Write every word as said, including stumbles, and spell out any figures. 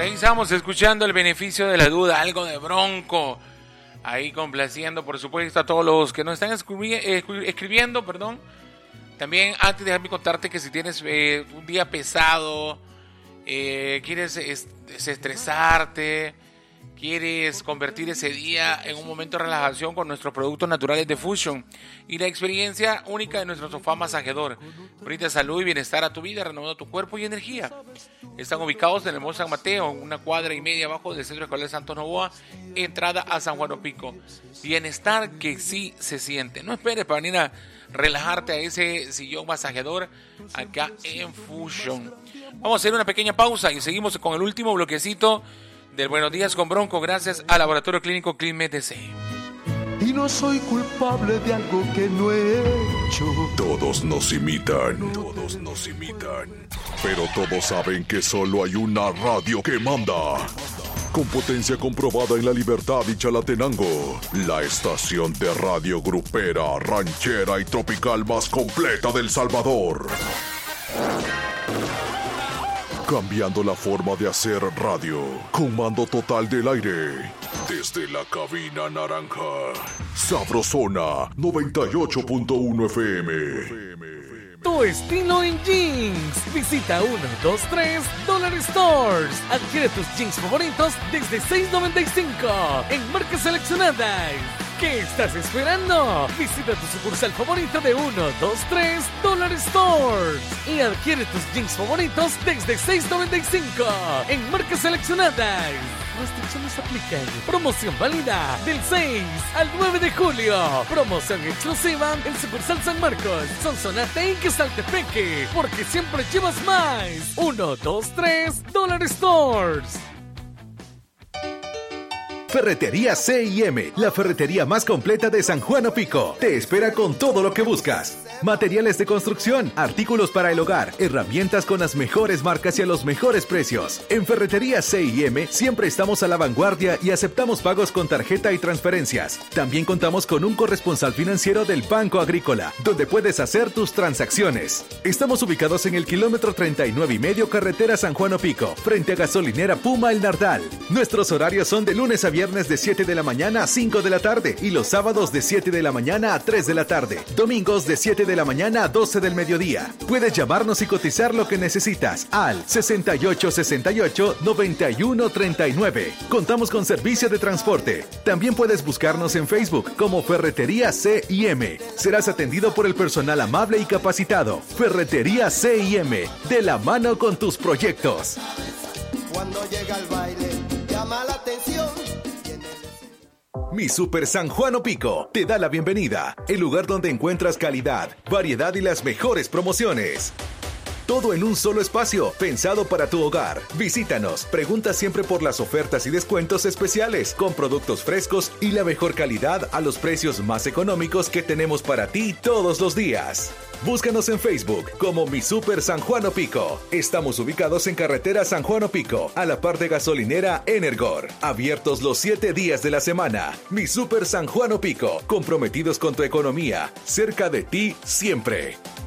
ahí estamos escuchando El Beneficio de la Duda, algo de Bronco. Ahí complaciendo, por supuesto, a todos los que nos están escribi- eh, escribiendo, perdón. También, antes déjame contarte que si tienes eh, un día pesado, eh, quieres es- desestresarte, quieres convertir ese día en un momento de relajación con nuestros productos naturales de Fusion y la experiencia única de nuestro sofá masajeador. Brinda salud y bienestar a tu vida, renovando tu cuerpo y energía. Están ubicados en el Mall San Mateo, una cuadra y media abajo del Centro Escolar Santos Novoa, entrada a San Juan Opico. Bienestar que sí se siente. No esperes para venir a relajarte a ese sillón masajeador acá en Fusion. Vamos a hacer una pequeña pausa y seguimos con el último bloquecito del Buenos Días con Bronco, gracias al Laboratorio Clínico ClinMed D C. Y no soy culpable de algo que no he hecho. Todos nos imitan, todos nos imitan. Pero todos saben que solo hay una radio que manda. Con potencia comprobada en La Libertad y Chalatenango. La estación de radio grupera, ranchera y tropical más completa del Salvador. Cambiando la forma de hacer radio. Con mando total del aire. Desde la cabina naranja. Sabrosona noventa y ocho punto uno F M. Tu estilo en jeans. Visita uno dos tres Dollar Stores. Adquiere tus jeans favoritos desde seis noventa y cinco en marcas seleccionadas. ¿Qué estás esperando? Visita tu sucursal favorito de uno dos tres Dollar Stores y adquiere tus jeans favoritos desde seis noventa y cinco en marcas seleccionadas. Restricciones aplican. Promoción válida del seis al nueve de julio. Promoción exclusiva en sucursal San Marcos, Sonsonate y Quesaltepeque. Porque siempre llevas más. uno dos tres Dollar Stores. Ferretería C y M, la ferretería más completa de San Juan Opico. Te espera con todo lo que buscas. Materiales de construcción, artículos para el hogar, herramientas con las mejores marcas y a los mejores precios. En Ferretería C y M siempre estamos a la vanguardia y aceptamos pagos con tarjeta y transferencias. También contamos con un corresponsal financiero del Banco Agrícola, donde puedes hacer tus transacciones. Estamos ubicados en el kilómetro treinta y nueve y medio carretera San Juan Opico, frente a gasolinera Puma El Nardal. Nuestros horarios son de lunes a viernes de siete de la mañana a cinco de la tarde y los sábados de siete de la mañana a tres de la tarde. Domingos de siete de la mañana a doce del mediodía. Puedes llamarnos y cotizar lo que necesitas al sesenta y ocho sesenta y ocho noventa y uno treinta y nueve. Contamos con servicio de transporte. También puedes buscarnos en Facebook como Ferretería C y M. Serás atendido por el personal amable y capacitado. Ferretería C y M, de la mano con tus proyectos. Cuando llega el baile, llama la atención. Mi Super San Juan Opico te da la bienvenida, el lugar donde encuentras calidad, variedad y las mejores promociones. Todo en un solo espacio, pensado para tu hogar. Visítanos, pregunta siempre por las ofertas y descuentos especiales, con productos frescos y la mejor calidad a los precios más económicos que tenemos para ti todos los días. Búscanos en Facebook como Mi Super San Juan Opico. Estamos ubicados en carretera San Juan Opico, a la par de gasolinera Energor. Abiertos los siete días de la semana. Mi Super San Juan Opico, comprometidos con tu economía, cerca de ti siempre.